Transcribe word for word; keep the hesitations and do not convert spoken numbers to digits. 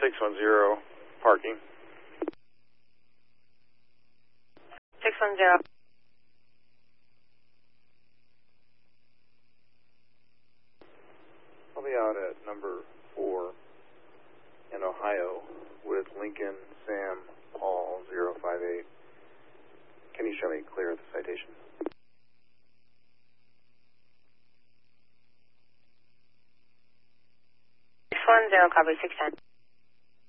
six one zero, parking. six one zero. I'll be out at number four in Ohio with Lincoln Sam Paul zero five eight. Can you show me clear of the citation? six one zero, copy six ten.